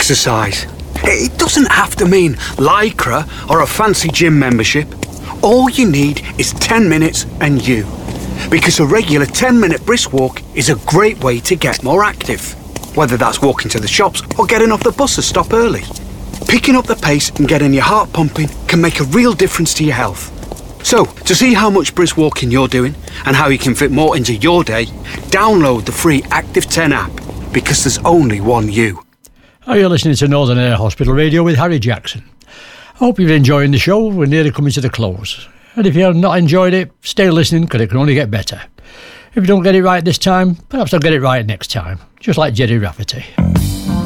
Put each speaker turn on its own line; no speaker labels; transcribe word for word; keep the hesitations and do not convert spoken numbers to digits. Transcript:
exercise. It doesn't have to mean Lycra or a fancy gym membership. All you need is ten minutes and you. Because a regular ten minute brisk walk is a great way to get more active. Whether that's walking to the shops or getting off the bus to stop early. Picking up the pace and getting your heart pumping can make a real difference to your health. So, to see how much brisk walking you're doing and how you can fit more into your day, download the free Active ten app, because there's only one you.
Are you listening to Northern Air Hospital Radio with Harry Jackson? I hope you're enjoying the show. We're nearly coming to the close. And if you have not enjoyed it, stay listening, because it can only get better. If you don't get it right this time, perhaps I'll get it right next time, just like Jerry Rafferty.